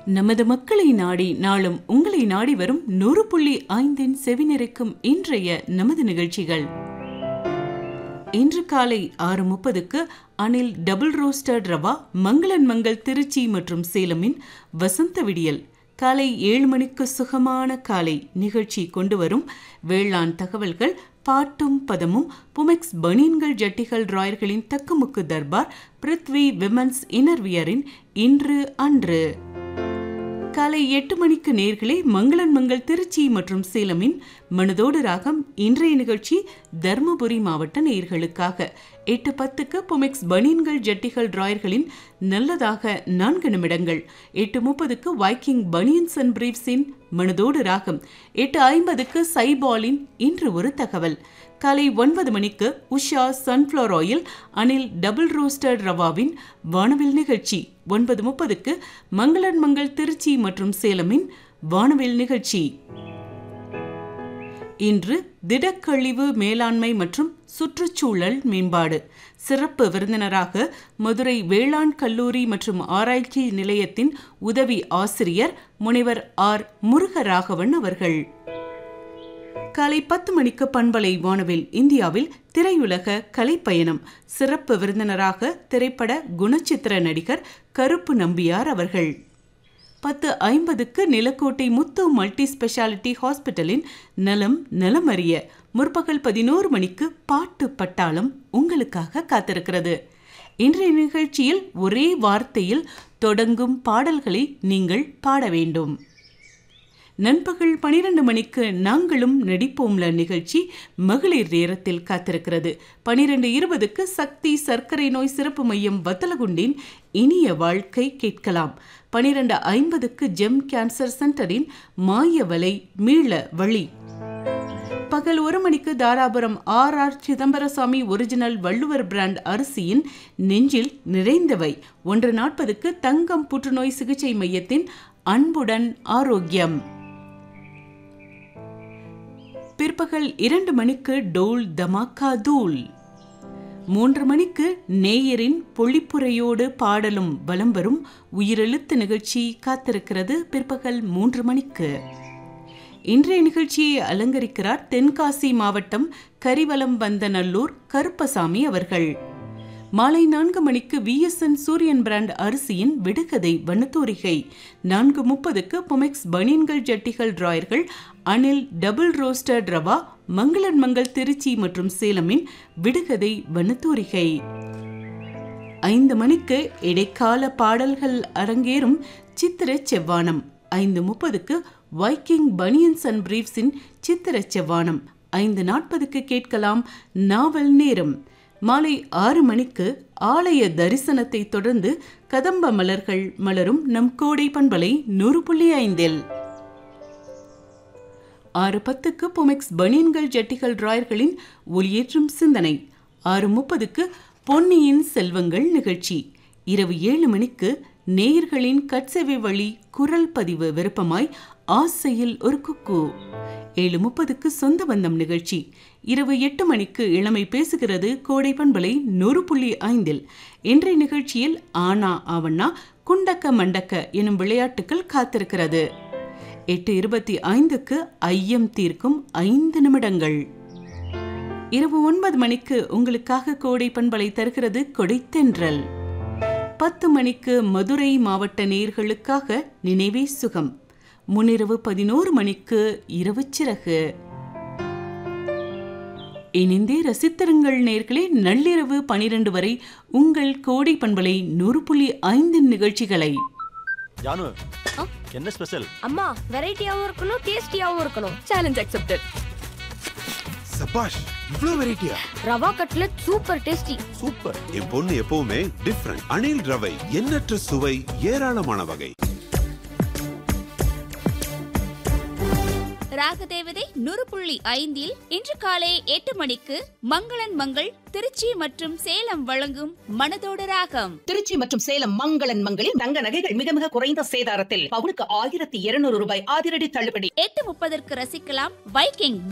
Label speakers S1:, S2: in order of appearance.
S1: நமது மக்களை நாடி நாளும் உங்களை நாடி வரும் 100.5 செவிநிறைக்கும் இன்றைய நமது நிகழ்ச்சிகள். இன்று காலை 6:30க்கு அனில் டபுள் ரோஸ்டட் ரவா மங்களன் மங்கள் திருச்சி மற்றும் சேலமின் வசந்த விடியல். காலை 7 மணிக்கு சுகமான காலை நிகழ்ச்சி கொண்டு வரும் வேளாண் தகவல்கள், பாட்டும் பதமும், புமெக்ஸ் பனியன்கள் ஜட்டிகள் ராயர்களின் தக்குமுக்கு தர்பார், பிருத்வி விமன்ஸ் இன்னர்வியரின் இன்று அன்று. காலை 8 மணிக்கு நேர்களே மங்களன் மங்கள் திருச்சி மற்றும் சேலமின் மனதோடு ராகம். இன்றைய நிகழ்ச்சி தர்மபுரி மாவட்ட நேயர்களுக்காக. 8:10க்கு புமெக்ஸ் பனியன்கள் ஜட்டிகள் ராயர்களின் நல்லதாக 4 நிமிடங்கள். 8:30க்கு வைக்கிங் பனியன்ஸ் அண்ட் பிரீவ்ஸின் மனதோடு ராகம். 8:50க்கு சைபாலின் இன்று ஒரு தகவல். காலை 9 மணிக்கு Usha sunflower oil Anil double roasted ரவாவின் வானவில் நிகழ்ச்சி. 9:30க்கு மங்களன் மங்கள் திருச்சி மற்றும் சேலமின் வானவில் நிகழ்ச்சி. இன்று திடக்கழிவு மேலாண்மை மற்றும் சுற்றுச்சூழல் மேம்பாடு. சிறப்பு விருந்தினராக மதுரை வேளாண் கல்லூரி மற்றும் ஆராய்ச்சி நிலையத்தின் உதவி ஆசிரியர் முனைவர் ஆர் முருகராகவன் அவர்கள். காலை 10 மணிக்கு பண்பலை வானவில் இந்தியாவில் திரையுலக கலைப்பயணம். சிறப்பு விருந்தினராக திரைப்பட குணச்சித்திர நடிகர் கருப்பு நம்பியார் அவர்கள். 10:50க்கு நிலக்கோட்டை முத்து மல்டி ஸ்பெஷாலிட்டி ஹாஸ்பிட்டலின் நலம் நலமறிய. முற்பகல் 11 மணிக்கு பாட்டு பட்டாளம் உங்களுக்காக காத்திருக்கிறது. இன்றைய நிகழ்ச்சியில் ஒரே வார்த்தையில் தொடங்கும் பாடல்களை நீங்கள் பாட வேண்டும். நண்பகல் 12 மணிக்கு நாங்களும் நடிப்போம்ல நிகழ்ச்சி மகளிர் நேரத்தில் காத்திருக்கிறது. 12:20க்கு சக்தி சர்க்கரை நோய் சிறப்பு மையம் வத்தலகுண்டின் இனிய வாழ்க்கை கேட்கலாம். 12:50க்கு ஜெம் கேன்சர் சென்டரின் மாயவலை மீள வழி. பகல் 1 மணிக்கு Dharapuram RR Chidambarasamy original Valluvar brand அரிசியின் நெஞ்சில் நிறைந்தவை. 1:40க்கு தங்கம் புற்றுநோய் சிகிச்சை மையத்தின் அன்புடன் ஆரோக்கியம். பிற்பகல் 2 மணிக்கு டோல் தமாக்கா தூள். 3 மணிக்கு நேயரின் பொழிப்புரையோடு பாடலும் வலம் வரும் உயிரெழுத்து நிகழ்ச்சி காத்திருக்கிறது. பிற்பகல் 3 மணிக்கு இன்றைய நிகழ்ச்சியை அலங்கரிக்கிறார் தென்காசி மாவட்டம் கரிவலம் வந்தநல்லூர் கருப்பசாமி அவர்கள். மாலை 4 மணிக்கு VSN சூரியன் பிராண்ட் அரிசியின் விடுகதை வண்ணத்தூரிகை. 4:30க்கு புமெக்ஸ் பனியன்கள் ஜட்டிகள் ராயர்கள் அனில் டபுள் ரோஸ்டட் ரவா மங்களன் மங்கள் திருச்சி மற்றும் சேலமின் விடுகதை வண்ணத்தூரிகை. 5 மணிக்கு இடைக்கால பாடல்கள் அரங்கேறும் சித்திர செவ்வானம். 5:30க்கு வைக்கிங் பனியன்ஸ் அண்ட் பிரீவ்ஸின் சித்திர செவ்வானம். 5:40க்கு கேட்கலாம் நாவல் நேரம். மாலை 6 மணிக்கு ஆலய தரிசனத்தை தொடர்ந்து கதம்ப மலர்கள் மலரும் நம் கோடை பண்பலை 100.5. 6:10க்கு புமெக்ஸ் பனியன்கள் ஜட்டிகள் ராயர்களின் ஒளியேற்றும் சிந்தனை. 6:30க்கு பொன்னியின் செல்வங்கள் நிகழ்ச்சி. இரவு 7 மணிக்கு நேயர்களின் கட்சேவை வழி குரல் பதிவு விருப்பமாய் ஆசையில் ஒரு குக்கு. 7:30க்கு சொந்த பந்தம் நிகழ்ச்சி. இரவு 8 மணிக்கு இளமை பேசுகிறது கோடை பண்பலை 100.5. இன்றைய நிகழ்ச்சியில் ஆனா ஆவண்ணா குண்டக்க மண்டக்க எனும் விளையாட்டுகள் காத்திருக்கிறது. 8:25க்கு ஐயம் தீர்க்கும் 5 நிமிடங்கள். இரவு 9 மணிக்கு உங்களுக்காக கோடை பண்பலை தருகிறது கொடைத்தென்றல். 10 மணிக்கு மதுரை மாவட்ட நேயர்களுக்காக நினைவே சுகம். முன்னிரவு 11 மணிக்கு இரவு சிறகு. இணைந்தே ரசித்திருங்கள் நேர்களே. நள்ளிரவு 12 வரை உங்கள் கோடை பண்பலை 100.5 நிகழ்ச்சிகளை.
S2: ஜானு, என்ன ஸ்பெஷல்?
S3: அம்மா, வெரைட்டியாவும் இருக்கணும், டேஸ்டியாவும் இருக்கணும். Challenge accepted.
S4: சபாஷ், இவ்ளோ வெரைட்டியா?
S3: Rava cutlet super tasty.
S2: Super.
S4: என் பொண்ணு எப்பவுமே டிஃபரண்ட். அணில் ரவை, எண்ணற்ற சுவை, ஏராளமான வகை.
S5: ராகதேவதை 100.5 இன்று காலை 8 மணிக்கு மங்களன் மங்கள் திருச்சி மற்றும் சேலம் வழங்கும் மனதோடு ராகம்.
S6: திருச்சி மற்றும் சேலம் மங்களன் மங்களில் தங்க நகைகள் மிக மிக குறைந்த சேதாரத்தில் பவுனுக்கு 1200 ரூபாய் அதிரடி தள்ளுபடி.
S5: 8:30க்கு ரசிக்கலாம் வைக்கிங்